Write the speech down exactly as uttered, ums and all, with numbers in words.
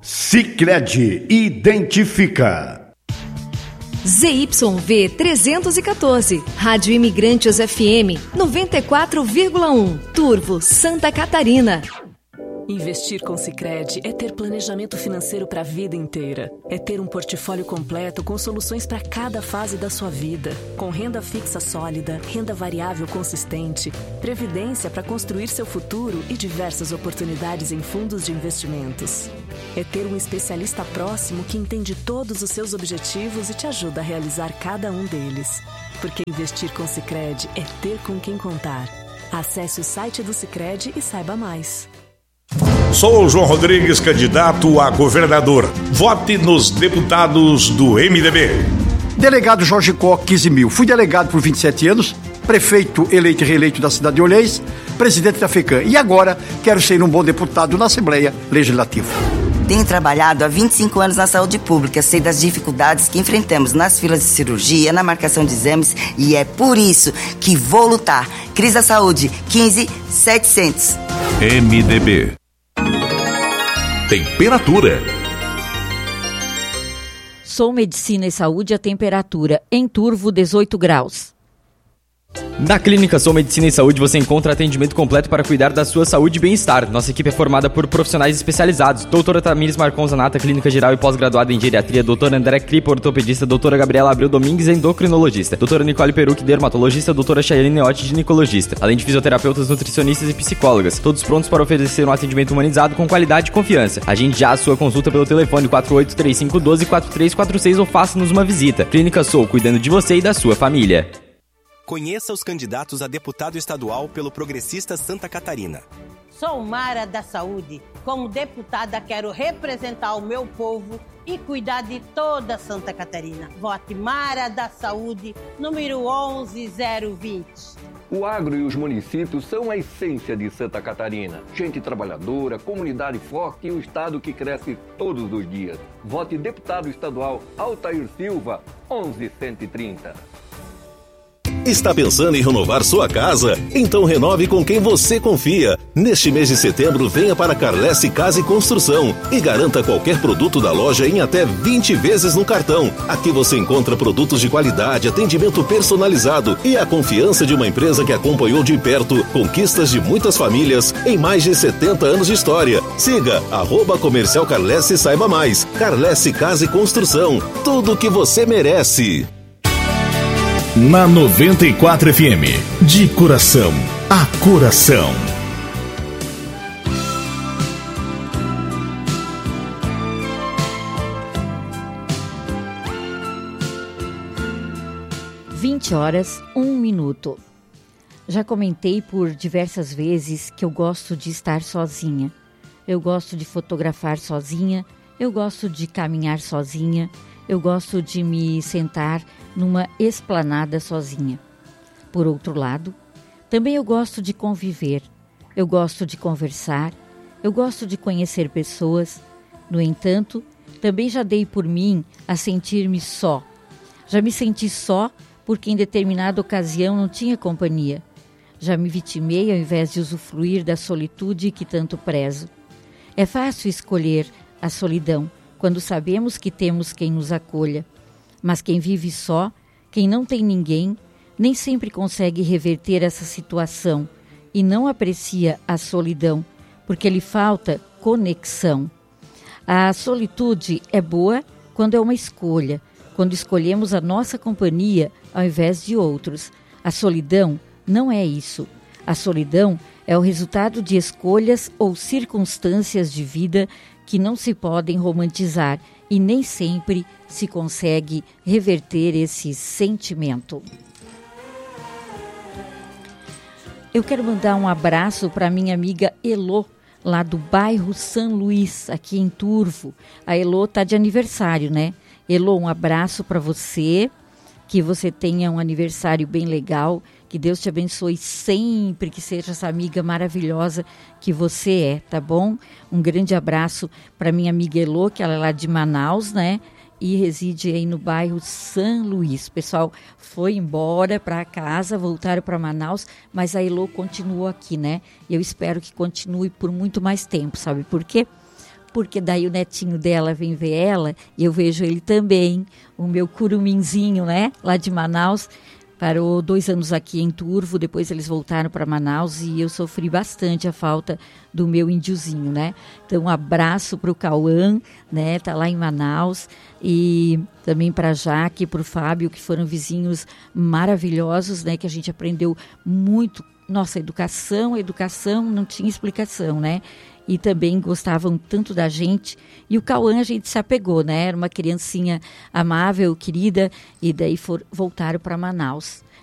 Sicredi identifica. Z Y V trezentos e quatorze, Rádio Imigrantes F M noventa e quatro vírgula um, Turvo, Santa Catarina. Investir com Sicredi é ter planejamento financeiro para a vida inteira. É ter um portfólio completo com soluções para cada fase da sua vida. Com renda fixa sólida, renda variável consistente, previdência para construir seu futuro e diversas oportunidades em fundos de investimentos. É ter um especialista próximo que entende todos os seus objetivos e te ajuda a realizar cada um deles. Porque investir com Sicredi é ter com quem contar. Acesse o site do Sicredi e saiba mais. Sou o João Rodrigues, candidato a governador. Vote nos deputados do M D B. Delegado Jorge Koch, quinze mil. Fui delegado por vinte e sete anos, prefeito eleito e reeleito da cidade de Olhês, presidente da FECAM. E agora quero ser um bom deputado na Assembleia Legislativa. Tenho trabalhado há vinte e cinco anos na saúde pública, sei das dificuldades que enfrentamos nas filas de cirurgia, na marcação de exames, e é por isso que vou lutar. Cris da Saúde, quinze mil e setecentos. M D B. Temperatura. Sou Medicina e Saúde, a temperatura em Turvo dezoito graus. Na Clínica Sou Medicina e Saúde você encontra atendimento completo para cuidar da sua saúde e bem-estar. Nossa equipe é formada por profissionais especializados. Doutora Tamires Marcon Zanata, clínica geral e pós-graduada em geriatria. Doutora André Cripa, ortopedista. Doutora Gabriela Abreu Domingues, endocrinologista. Doutora Nicole Perucchi, dermatologista. Doutora Chayane Neotti, ginecologista. Além de fisioterapeutas, nutricionistas e psicólogas. Todos prontos para oferecer um atendimento humanizado com qualidade e confiança. Agende já a sua consulta pelo telefone quatro oito três cinco um dois quatro três quatro seis ou faça-nos uma visita. Clínica Sou, cuidando de você e da sua família. Conheça os candidatos a deputado estadual pelo Progressista Santa Catarina. Sou Mara da Saúde. Como deputada, quero representar o meu povo e cuidar de toda Santa Catarina. Vote Mara da Saúde, número onze zero vinte. O agro e os municípios são a essência de Santa Catarina. Gente trabalhadora, comunidade forte e um estado que cresce todos os dias. Vote deputado estadual Altair Silva, onze cento e trinta. Está pensando em renovar sua casa? Então renove com quem você confia. Neste mês de setembro, venha para Carlesse Casa e Construção e garanta qualquer produto da loja em até vinte vezes no cartão. Aqui você encontra produtos de qualidade, atendimento personalizado e a confiança de uma empresa que acompanhou de perto conquistas de muitas famílias em mais de setenta anos de história. Siga arroba Comercial Carlesse e saiba mais. Carlesse Casa e Construção. Tudo o que você merece. Na noventa e quatro F M, de coração a coração. vinte horas, um minuto. Já comentei por diversas vezes que eu gosto de estar sozinha. Eu gosto de fotografar sozinha, eu gosto de caminhar sozinha, eu gosto de me sentar numa esplanada sozinha. Por outro lado, também eu gosto de conviver, eu gosto de conversar, eu gosto de conhecer pessoas. No entanto, também já dei por mim a sentir-me só. Já me senti só porque em determinada ocasião não tinha companhia. Já me vitimei ao invés de usufruir da solitude que tanto prezo. É fácil escolher a solidão quando sabemos que temos quem nos acolha. Mas quem vive só, quem não tem ninguém, nem sempre consegue reverter essa situação e não aprecia a solidão, porque lhe falta conexão. A solitude é boa quando é uma escolha, quando escolhemos a nossa companhia ao invés de outros. A solidão não é isso. A solidão é o resultado de escolhas ou circunstâncias de vida que não se podem romantizar e nem sempre se consegue reverter esse sentimento. Eu quero mandar um abraço para minha amiga Elô, lá do bairro São Luís, aqui em Turvo. A Elô está de aniversário, né? Elô, um abraço para você, que você tenha um aniversário bem legal, que Deus te abençoe sempre, que seja essa amiga maravilhosa que você é, tá bom? Um grande abraço para minha amiga Elô, que ela é lá de Manaus, né? E reside aí no bairro São Luís. O pessoal foi embora para casa, voltaram para Manaus, mas a Elô continuou aqui, né? E eu espero que continue por muito mais tempo, sabe por quê? porque daí o netinho dela vem ver ela e eu vejo ele também, o meu curuminzinho, né, lá de Manaus. Parou dois anos aqui em Turvo, depois eles voltaram para Manaus e eu sofri bastante a falta do meu índiozinho, né? Então, um abraço para o Cauã, né? Tá lá em Manaus, e também para a Jaque, para o Fábio, que foram vizinhos maravilhosos, né? Que a gente aprendeu muito. Nossa, educação, educação não tinha explicação, né? E também gostavam tanto da gente. E o Cauã a gente se apegou, né? Era uma criancinha amável, querida, e daí for, voltaram para Manaus.